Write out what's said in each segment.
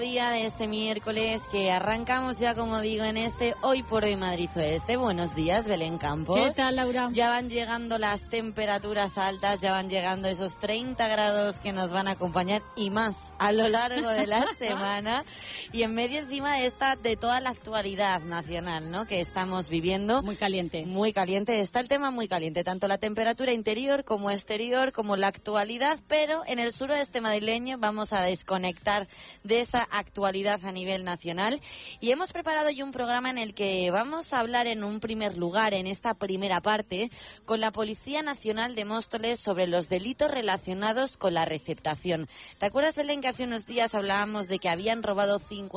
Día de este miércoles que arrancamos ya, como digo, en este Hoy por Hoy Madrid Oeste. Buenos días, Belén Campos. ¿Qué tal, Laura? Ya van llegando las temperaturas altas, ya van llegando esos 30 grados que nos van a acompañar y más a lo largo de la semana. Y en medio encima de toda la actualidad nacional, ¿no?, que estamos viviendo. Muy caliente. Muy caliente. Está el tema muy caliente, tanto la temperatura interior como exterior, como la actualidad, pero en el suroeste madrileño vamos a desconectar de esa actualidad a nivel nacional y hemos preparado ya un programa en el que vamos a hablar en un primer lugar, en esta primera parte, con la Policía Nacional de Móstoles sobre los delitos relacionados con la receptación. ¿Te acuerdas, Belén, que hace unos días hablábamos de que habían robado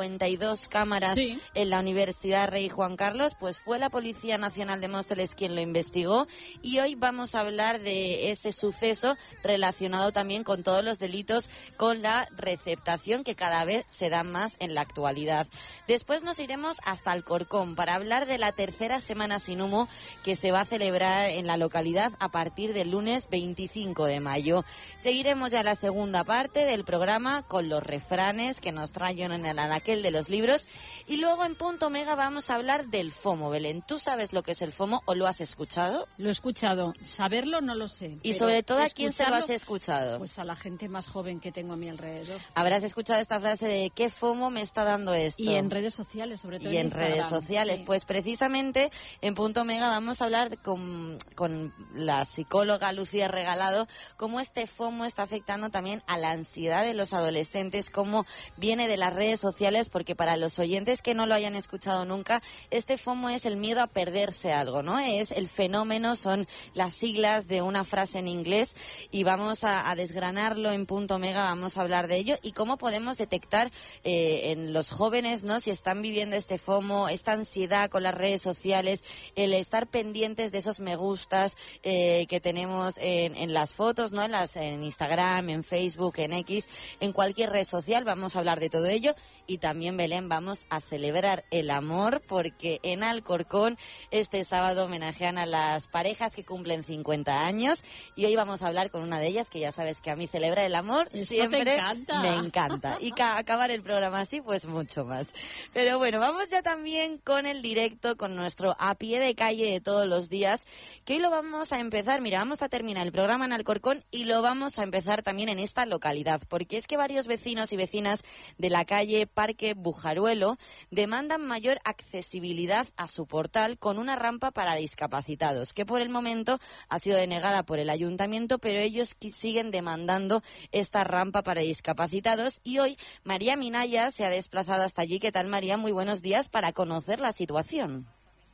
52 cámaras en la Universidad Rey Juan Carlos? Pues fue la Policía Nacional de Móstoles quien lo investigó y hoy vamos a hablar de ese suceso relacionado también con todos los delitos con la receptación que cada vez se dan más en la actualidad. Después nos iremos hasta Alcorcón para hablar de la tercera Semana Sin Humo que se va a celebrar en la localidad a partir del lunes 25 de mayo. Seguiremos ya la segunda parte del programa con los refranes que nos traen en el anaquel de los libros y luego en Punto Mega vamos a hablar del FOMO. Belén, ¿tú sabes lo que es el FOMO o lo has escuchado? Lo he escuchado, saberlo no lo sé. Y sobre todo, ¿a quién se lo has escuchado? Pues a la gente más joven que tengo a mi alrededor. Habrás escuchado esta frase de ¿qué FOMO me está dando esto? Y en redes sociales, sobre todo. Y en redes sociales. Sí. Pues precisamente en Punto Mega vamos a hablar con la psicóloga Lucía Regalado cómo este FOMO está afectando también a la ansiedad de los adolescentes, cómo viene de las redes sociales, porque para los oyentes que no lo hayan escuchado nunca, este FOMO es el miedo a perderse algo, ¿no? Es el fenómeno, son las siglas de una frase en inglés y vamos a desgranarlo en Punto Mega, vamos a hablar de ello y cómo podemos detectar en los jóvenes, ¿no?, si están viviendo este FOMO, esta ansiedad con las redes sociales, el estar pendientes de esos me gustas que tenemos en las fotos, ¿no?, en Instagram, en Facebook, en X, en cualquier red social. Vamos a hablar de todo ello y también, Belén, vamos a celebrar el amor porque en Alcorcón este sábado homenajean a las parejas que cumplen 50 años y hoy vamos a hablar con una de ellas que ya sabes que a mí celebra el amor. Eso siempre te encanta. Me encanta y acabar el programa así pues mucho más. Pero bueno, vamos ya también con el directo, con nuestro a pie de calle de todos los días, que hoy lo vamos a empezar, mira, vamos a terminar el programa en Alcorcón y lo vamos a empezar también en esta localidad, porque es que varios vecinos y vecinas de la calle Parque Bujaruelo demandan mayor accesibilidad a su portal con una rampa para discapacitados, que por el momento ha sido denegada por el ayuntamiento, pero ellos siguen demandando esta rampa para discapacitados y hoy María Minaya se ha desplazado hasta allí. ¿Qué tal, María? Muy buenos días para conocer la situación.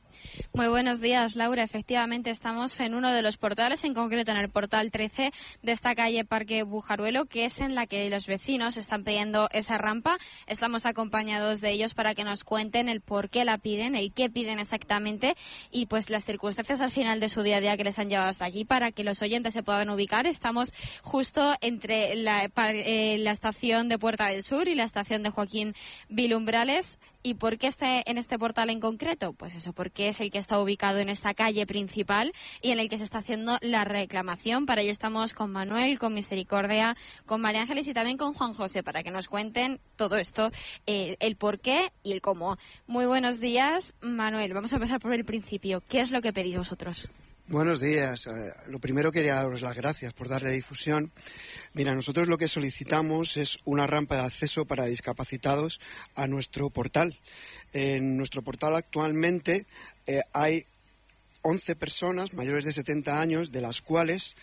Muy buenos días, Laura. Efectivamente, estamos en uno de los portales, en concreto en el portal 13 de esta calle Parque Bujaruelo, que es en la que los vecinos están pidiendo esa rampa. Estamos acompañados de ellos para que nos cuenten el por qué la piden, el qué piden exactamente y pues las circunstancias al final de su día a día que les han llevado hasta aquí para que los oyentes se puedan ubicar. Estamos justo entre la estación de Puerta del Sur y la estación de Joaquín Vilumbrales. ¿Y por qué en este portal en concreto? Pues eso, porque es el que está ubicado en esta calle principal y en el que se está haciendo la reclamación. Para ello estamos con Manuel, con Misericordia, con María Ángeles y también con Juan José para que nos cuenten todo esto, el por qué y el cómo. Muy buenos días, Manuel. Vamos a empezar por el principio. ¿Qué es lo que pedís vosotros? Buenos días. Lo primero quería daros las gracias por darle difusión. Mira, nosotros lo que solicitamos es una rampa de acceso para discapacitados a nuestro portal. En nuestro portal actualmente hay 11 personas mayores de 70 años, de las cuales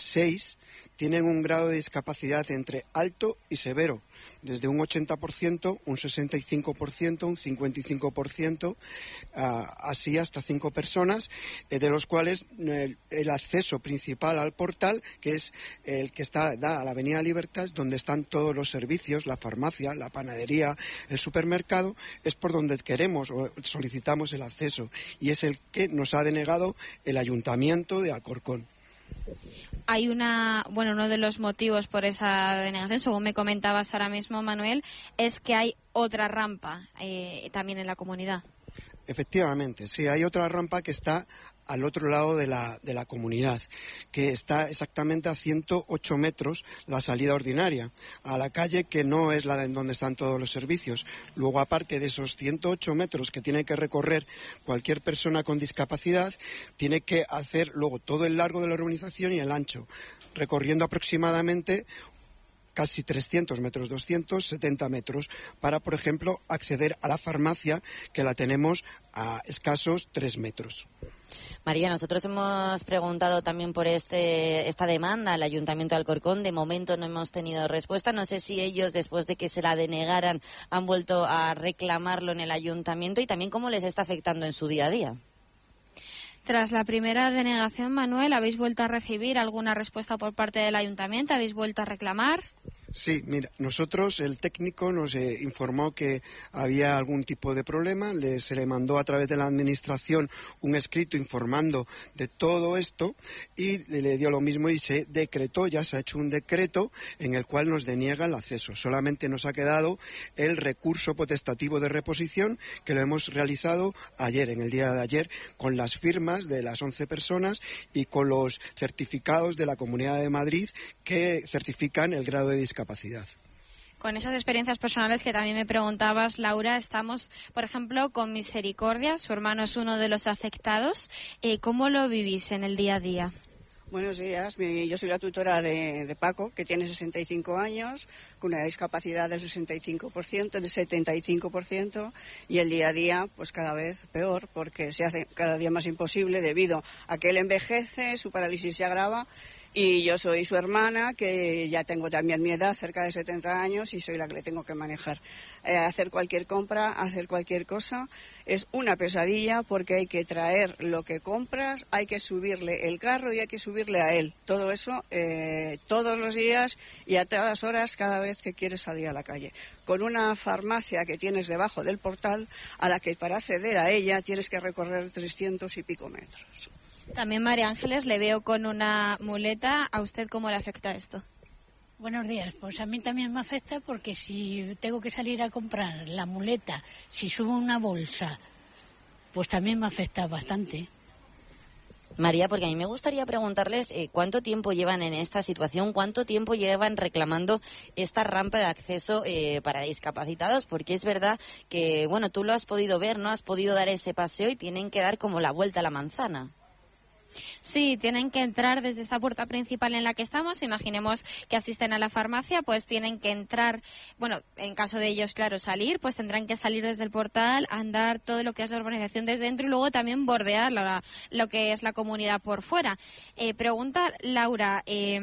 6 tienen un grado de discapacidad entre alto y severo, desde un 80%, un 65%, un 55%, así hasta 5 personas, de los cuales el acceso principal al portal, que es el que da a la Avenida Libertad, es donde están todos los servicios, la farmacia, la panadería, el supermercado, es por donde queremos o solicitamos el acceso, y es el que nos ha denegado el Ayuntamiento de Alcorcón. Hay uno de los motivos por esa denegación, según me comentabas ahora mismo, Manuel, es que hay otra rampa también en la comunidad. Efectivamente, sí, hay otra rampa que está al otro lado de la comunidad, que está exactamente a 108 metros la salida ordinaria, a la calle que no es la de donde están todos los servicios. Luego, aparte de esos 108 metros que tiene que recorrer cualquier persona con discapacidad, tiene que hacer luego todo el largo de la urbanización y el ancho, recorriendo aproximadamente casi 300 metros, 270 metros, para, por ejemplo, acceder a la farmacia, que la tenemos a escasos 3 metros. María, nosotros hemos preguntado también por esta demanda al Ayuntamiento de Alcorcón. De momento no hemos tenido respuesta. No sé si ellos, después de que se la denegaran, han vuelto a reclamarlo en el Ayuntamiento, y también cómo les está afectando en su día a día. Tras la primera denegación, Manuel, ¿habéis vuelto a recibir alguna respuesta por parte del Ayuntamiento? ¿Habéis vuelto a reclamar? Sí, mira, nosotros, el técnico nos informó que había algún tipo de problema, se le mandó a través de la administración un escrito informando de todo esto y le dio lo mismo y se decretó, ya se ha hecho un decreto en el cual nos deniega el acceso. Solamente nos ha quedado el recurso potestativo de reposición, que lo hemos realizado ayer, en el día de ayer, con las firmas de las 11 personas y con los certificados de la Comunidad de Madrid que certifican el grado de discapacidad. Con esas experiencias personales que también me preguntabas, Laura, estamos, por ejemplo, con Misericordia. Su hermano es uno de los afectados. ¿Cómo lo vivís en el día a día? Buenos días, yo soy la tutora de Paco, que tiene 65 años, con una discapacidad del 75%, y el día a día pues cada vez peor, porque se hace cada día más imposible debido a que él envejece, su parálisis se agrava. Y yo soy su hermana, que ya tengo también mi edad, cerca de 70 años, y soy la que le tengo que manejar. Hacer cualquier compra, hacer cualquier cosa, es una pesadilla, porque hay que traer lo que compras, hay que subirle el carro y hay que subirle a él. Todo eso todos los días y a todas horas, cada vez que quieres salir a la calle. Con una farmacia que tienes debajo del portal, a la que para acceder a ella tienes que recorrer 300 y pico metros. También, María Ángeles, le veo con una muleta. ¿A usted cómo le afecta esto? Buenos días. Pues a mí también me afecta, porque si tengo que salir a comprar la muleta, si subo una bolsa, pues también me afecta bastante. María, porque a mí me gustaría preguntarles cuánto tiempo llevan en esta situación, cuánto tiempo llevan reclamando esta rampa de acceso para discapacitados, porque es verdad que, bueno, tú lo has podido ver, ¿no? Has podido dar ese paseo y tienen que dar como la vuelta a la manzana. Sí, tienen que entrar desde esta puerta principal en la que estamos. Imaginemos que asisten a la farmacia, pues tienen que entrar, bueno, en caso de ellos, claro, salir, pues tendrán que salir desde el portal, andar todo lo que es la urbanización desde dentro y luego también bordear lo que es la comunidad por fuera. Pregunta Laura,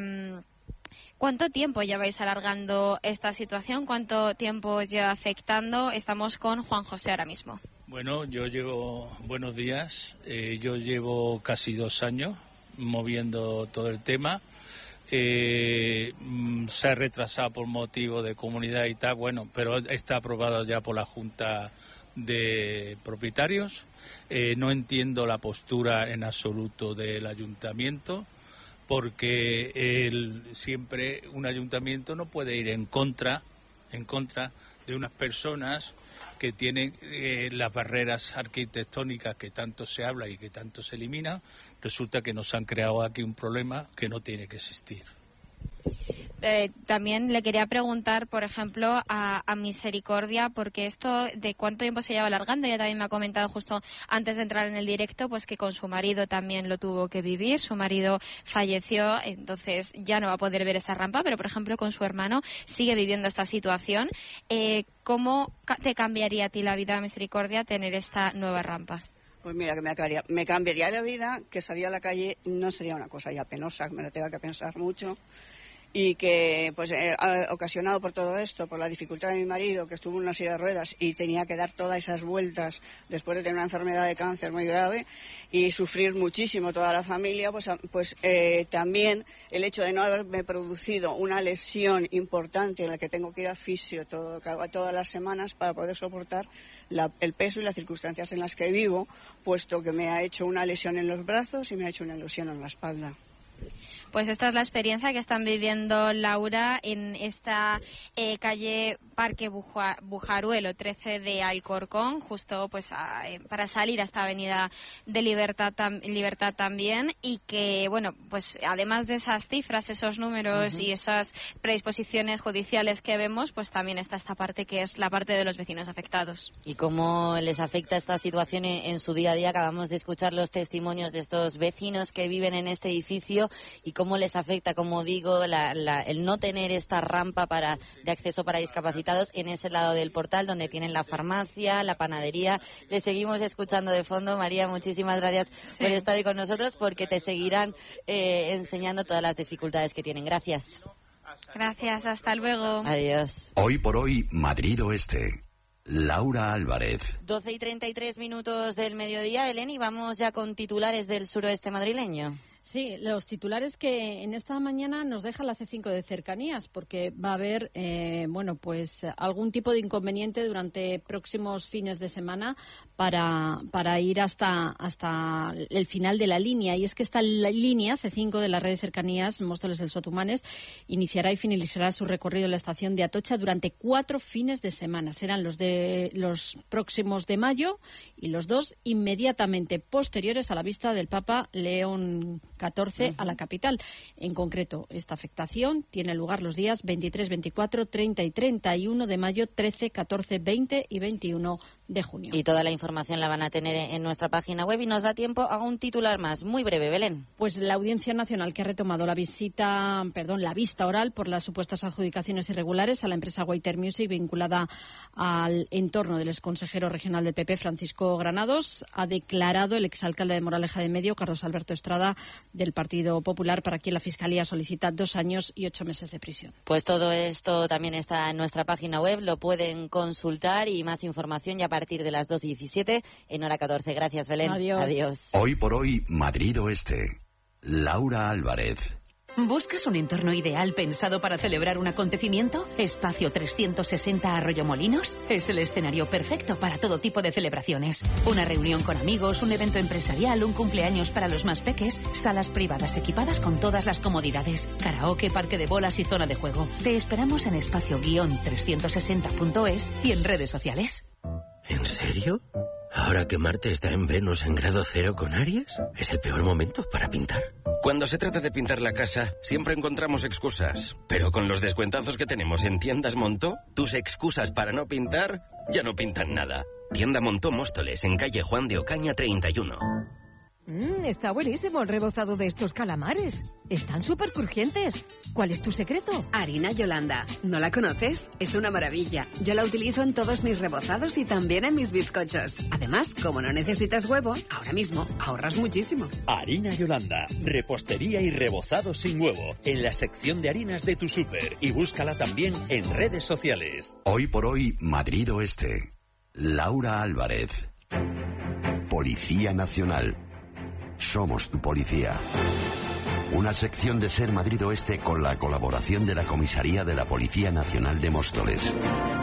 ¿cuánto tiempo lleváis alargando esta situación? ¿Cuánto tiempo os lleva afectando? Estamos con Juan José ahora mismo. Bueno, buenos días, yo llevo casi 2 años moviendo todo el tema. Se ha retrasado por motivo de comunidad y tal, bueno, pero está aprobado ya por la Junta de Propietarios. No entiendo la postura en absoluto del ayuntamiento, porque siempre un ayuntamiento no puede ir en contra de unas personas que tienen las barreras arquitectónicas que tanto se habla y que tanto se eliminan. Resulta que nos han creado aquí un problema que no tiene que existir. También le quería preguntar, por ejemplo, a Misericordia, porque esto de cuánto tiempo se lleva alargando. Ella también me ha comentado justo antes de entrar en el directo, pues que con su marido también lo tuvo que vivir. Su marido falleció, entonces ya no va a poder ver esa rampa, pero por ejemplo con su hermano sigue viviendo esta situación. ¿Cómo te cambiaría a ti la vida, Misericordia, tener esta nueva rampa? Pues mira, que me cambiaría la vida, que salir a la calle no sería una cosa ya penosa, que me la tenga que pensar mucho. Y que, pues, ocasionado por todo esto, por la dificultad de mi marido, que estuvo en una silla de ruedas y tenía que dar todas esas vueltas después de tener una enfermedad de cáncer muy grave y sufrir muchísimo toda la familia, pues también el hecho de no haberme producido una lesión importante en la que tengo que ir a fisio todas las semanas para poder soportar el peso y las circunstancias en las que vivo, puesto que me ha hecho una lesión en los brazos y me ha hecho una lesión en la espalda. Pues esta es la experiencia que están viviendo, Laura, en esta calle Parque Bujaruelo 13 de Alcorcón, justo pues para salir a esta avenida de Libertad también, y que, bueno, pues además de esas cifras, esos números y esas predisposiciones judiciales que vemos, pues también está esta parte que es la parte de los vecinos afectados. ¿Y cómo les afecta esta situación en su día a día? Acabamos de escuchar los testimonios de estos vecinos que viven en este edificio y cómo les afecta, como digo, el no tener esta rampa de acceso para discapacitados en ese lado del portal donde tienen la farmacia, la panadería. Les seguimos escuchando de fondo. María, muchísimas gracias por estar hoy con nosotros, porque te seguirán enseñando todas las dificultades que tienen. Gracias. Gracias, hasta luego. Adiós. Hoy por hoy, Madrid Oeste. Laura Álvarez. 12:33 del mediodía, Belén, y vamos ya con titulares del suroeste madrileño. Sí, los titulares que en esta mañana nos deja la C5 de cercanías, porque va a haber, pues algún tipo de inconveniente durante próximos fines de semana para ir hasta el final de la línea. Y es que esta línea C5 de la red de cercanías Móstoles del Sotumanes iniciará y finalizará su recorrido en la estación de Atocha durante 4 fines de semana. Serán los próximos de mayo y los 2 inmediatamente posteriores a la visita del Papa León XIV a la capital. En concreto, esta afectación tiene lugar los días 23, 24, 30 y 31 de mayo, 13, 14, 20 y 21 de junio. Y toda la información la van a tener en nuestra página web, y nos da tiempo a un titular más, muy breve, Belén. Pues la Audiencia Nacional, que ha retomado la vista oral por las supuestas adjudicaciones irregulares a la empresa Waiter Music vinculada al entorno del exconsejero regional del PP, Francisco Granados, ha declarado el exalcalde de Moraleja de Medio, Carlos Alberto Estrada, del Partido Popular, para quien la Fiscalía solicita 2 años y 8 meses de prisión. Pues todo esto también está en nuestra página web, lo pueden consultar, y más información ya a partir de las 2:17 en hora 14. Gracias, Belén. Adiós. Hoy por hoy, Madrid Oeste. Laura Álvarez. ¿Buscas un entorno ideal pensado para celebrar un acontecimiento? Espacio 360 Arroyomolinos es el escenario perfecto para todo tipo de celebraciones. Una reunión con amigos, un evento empresarial, un cumpleaños para los más peques, salas privadas equipadas con todas las comodidades, karaoke, parque de bolas y zona de juego. Te esperamos en espacio-360.es y en redes sociales. ¿En serio? ¿Ahora que Marte está en Venus en grado 0 con Aries? ¿Es el peor momento para pintar? Cuando se trata de pintar la casa, siempre encontramos excusas. Pero con los descuentazos que tenemos en Tiendas Montó, tus excusas para no pintar ya no pintan nada. Tienda Montó Móstoles, en calle Juan de Ocaña 31. Está buenísimo el rebozado de estos calamares. Están súper crujientes. ¿Cuál es tu secreto? Harina Yolanda. ¿No la conoces? Es una maravilla. Yo la utilizo en todos mis rebozados y también en mis bizcochos. Además, como no necesitas huevo, ahora mismo ahorras muchísimo. Harina Yolanda. Repostería y rebozado sin huevo. En la sección de harinas de tu súper. Y búscala también en redes sociales. Hoy por hoy, Madrid Oeste. Laura Álvarez. Policía Nacional. Somos tu policía. Una sección de Ser Madrid Oeste con la colaboración de la Comisaría de la Policía Nacional de Móstoles.